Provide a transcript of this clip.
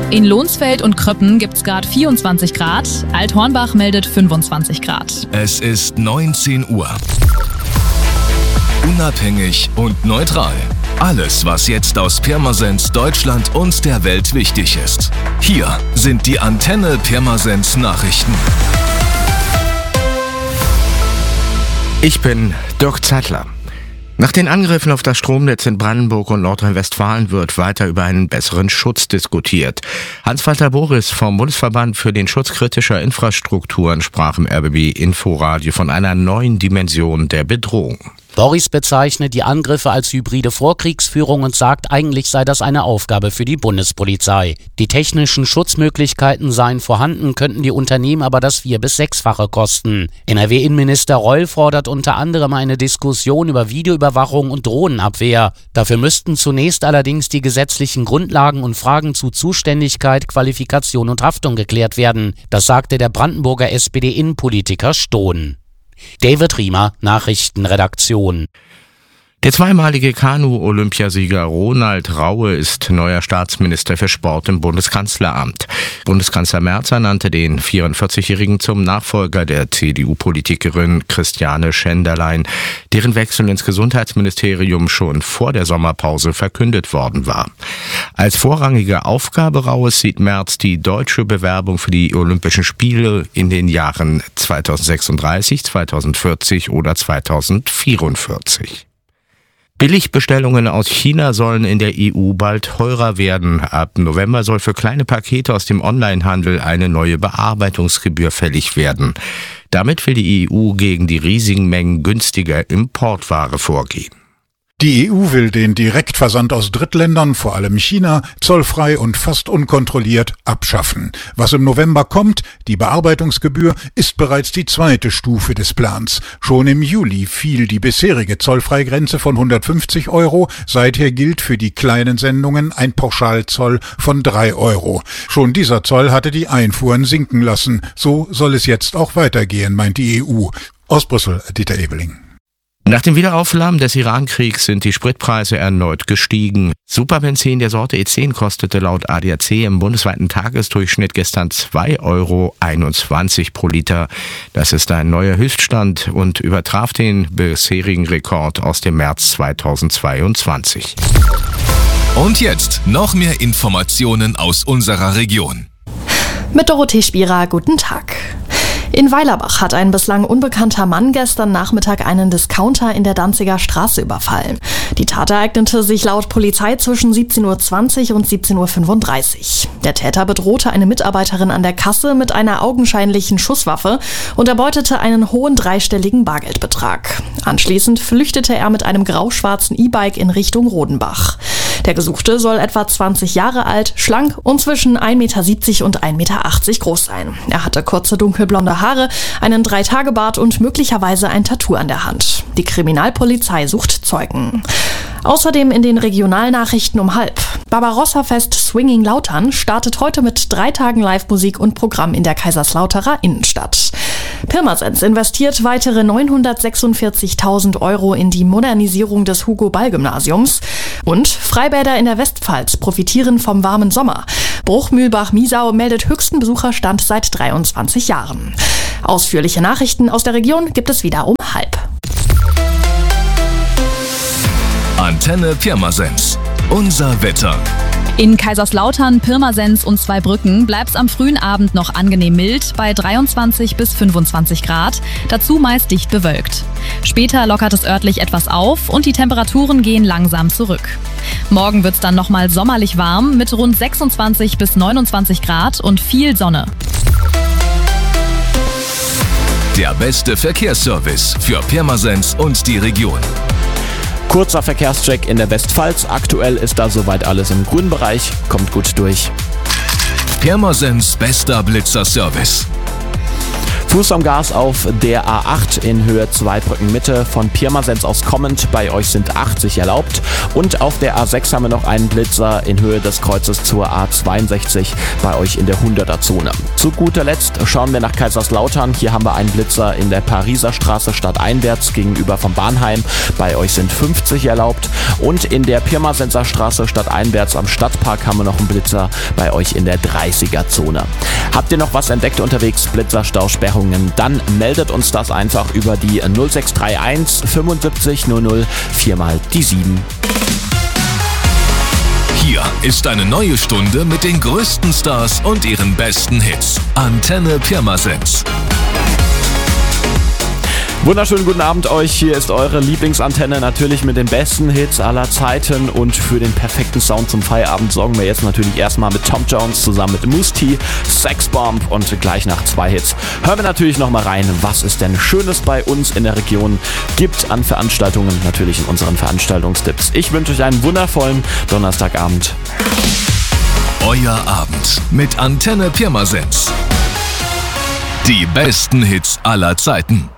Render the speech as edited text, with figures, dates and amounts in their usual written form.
In Lohnsfeld und Kröppen gibt's gerade 24 Grad. Althornbach meldet 25 Grad. Es ist 19 Uhr. Unabhängig und neutral. Alles, was jetzt aus Pirmasens, Deutschland und der Welt wichtig ist. Hier sind die Antenne Pirmasens Nachrichten. Ich bin Dirk Zeitler. Nach den Angriffen auf das Stromnetz in Brandenburg und Nordrhein-Westfalen wird weiter über einen besseren Schutz diskutiert. Hans-Walter Boris vom Bundesverband für den Schutz kritischer Infrastrukturen sprach im RBB Inforadio von einer neuen Dimension der Bedrohung. Boris bezeichnet die Angriffe als hybride Vorkriegsführung und sagt, eigentlich sei das eine Aufgabe für die Bundespolizei. Die technischen Schutzmöglichkeiten seien vorhanden, könnten die Unternehmen aber das 4- bis 6-fache kosten. NRW-Innenminister Reul fordert unter anderem eine Diskussion über Videoüberwachung und Drohnenabwehr. Dafür müssten zunächst allerdings die gesetzlichen Grundlagen und Fragen zu Zuständigkeit, Qualifikation und Haftung geklärt werden. Das sagte der Brandenburger SPD-Innenpolitiker Stohn. David Riemer, Nachrichtenredaktion. Der zweimalige Kanu-Olympiasieger Ronald Raue ist neuer Staatsminister für Sport im Bundeskanzleramt. Bundeskanzler Merz ernannte den 44-Jährigen zum Nachfolger der CDU-Politikerin Christiane Schenderlein, deren Wechsel ins Gesundheitsministerium schon vor der Sommerpause verkündet worden war. Als vorrangige Aufgabe Raues sieht Merz die deutsche Bewerbung für die Olympischen Spiele in den Jahren 2036, 2040 oder 2044. Billigbestellungen aus China sollen in der EU bald teurer werden. Ab November soll für kleine Pakete aus dem Onlinehandel eine neue Bearbeitungsgebühr fällig werden. Damit will die EU gegen die riesigen Mengen günstiger Importware vorgehen. Die EU will den Direktversand aus Drittländern, vor allem China, zollfrei und fast unkontrolliert abschaffen. Was im November kommt, die Bearbeitungsgebühr, ist bereits die zweite Stufe des Plans. Schon im Juli fiel die bisherige Zollfreigrenze von 150 €. Seither gilt für die kleinen Sendungen ein Pauschalzoll von 3 €. Schon dieser Zoll hatte die Einfuhren sinken lassen. So soll es jetzt auch weitergehen, meint die EU. Aus Brüssel, Dieter Ebeling. Nach dem Wiederaufflammen des Iran-Kriegs sind die Spritpreise erneut gestiegen. Superbenzin der Sorte E10 kostete laut ADAC im bundesweiten Tagesdurchschnitt gestern 2,21 € pro Liter. Das ist ein neuer Höchststand und übertraf den bisherigen Rekord aus dem März 2022. Und jetzt noch mehr Informationen aus unserer Region. Mit Dorothee Spierer, guten Tag. In Weilerbach hat ein bislang unbekannter Mann gestern Nachmittag einen Discounter in der Danziger Straße überfallen. Die Tat ereignete sich laut Polizei zwischen 17:20 und 17:35 Der Täter bedrohte eine Mitarbeiterin an der Kasse mit einer augenscheinlichen Schusswaffe und erbeutete einen hohen dreistelligen Bargeldbetrag. Anschließend flüchtete er mit einem grau-schwarzen E-Bike in Richtung Rodenbach. Der Gesuchte soll etwa 20 Jahre alt, schlank und zwischen 1,70 m und 1,80 m groß sein. Er hatte kurze dunkelblonde Haare, einen 3-Tage-Bart und möglicherweise ein Tattoo an der Hand. Die Kriminalpolizei sucht Zeugen. Außerdem in den Regionalnachrichten um 12:30. Barbarossa-Fest Swinging Lautern startet heute mit 3 Tagen Live-Musik und Programm in der Kaiserslauterer Innenstadt. Pirmasens investiert weitere 946.000 € in die Modernisierung des Hugo-Ball-Gymnasiums. Und Freibäder in der Westpfalz profitieren vom warmen Sommer. Bruchmühlbach-Miesau meldet höchsten Besucherstand seit 23 Jahren. Ausführliche Nachrichten aus der Region gibt es wieder um 12:30. Antenne Pirmasens. Unser Wetter. In Kaiserslautern, Pirmasens und Zweibrücken bleibt's am frühen Abend noch angenehm mild bei 23 bis 25 Grad, dazu meist dicht bewölkt. Später lockert es örtlich etwas auf und die Temperaturen gehen langsam zurück. Morgen wird's dann nochmal sommerlich warm mit rund 26 bis 29 Grad und viel Sonne. Der beste Verkehrsservice für Pirmasens und die Region. Kurzer Verkehrscheck in der Westpfalz. Aktuell ist da soweit alles im grünen Bereich. Kommt gut durch. Pirmasens bester Blitzerservice. Fuß am Gas auf der A8 in Höhe Zweibrücken Mitte von Pirmasens aus kommend. Bei euch sind 80 erlaubt. Und auf der A6 haben wir noch einen Blitzer in Höhe des Kreuzes zur A62 bei euch in der 100er-Zone. Zu guter Letzt schauen wir nach Kaiserslautern. Hier haben wir einen Blitzer in der Pariser Straße stadteinwärts gegenüber vom Bahnheim. Bei euch sind 50 erlaubt. Und in der Pirmasenser Straße stadteinwärts am Stadtpark haben wir noch einen Blitzer bei euch in der 30er-Zone. Habt ihr noch was entdeckt unterwegs? Blitzer, Stausperrungen? Dann meldet uns das einfach über die 0631 75 00 4 mal die 7. Hier ist eine neue Stunde mit den größten Stars und ihren besten Hits. Antenne Pirmasens. Wunderschönen guten Abend euch, hier ist eure Lieblingsantenne, natürlich mit den besten Hits aller Zeiten, und für den perfekten Sound zum Feierabend sorgen wir jetzt natürlich erstmal mit Tom Jones zusammen mit Mousse T, Sexbomb, und gleich nach 2 Hits hören wir natürlich nochmal rein, was es denn Schönes bei uns in der Region gibt an Veranstaltungen, natürlich in unseren Veranstaltungstipps. Ich wünsche euch einen wundervollen Donnerstagabend. Euer Abend mit Antenne Pirmasens. Die besten Hits aller Zeiten.